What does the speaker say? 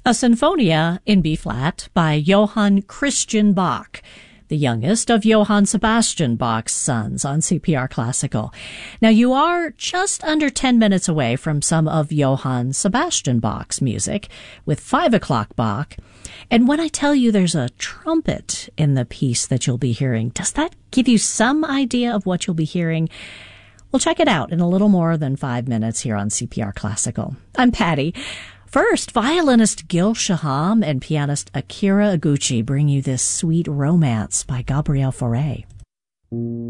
A Sinfonia in B-flat by Johann Christian Bach, the youngest of Johann Sebastian Bach's sons on CPR Classical. Now, you are just under 10 minutes away from some of Johann Sebastian Bach's music with 5 o'clock Bach. And when I tell you there's a trumpet in the piece that you'll be hearing, does that give you some idea of what you'll be hearing? We'll check it out in a little more than 5 minutes here on CPR Classical. I'm Patty. First, violinist Gil Shaham and pianist Akira Iguchi bring you this sweet romance by Gabriel Fauré.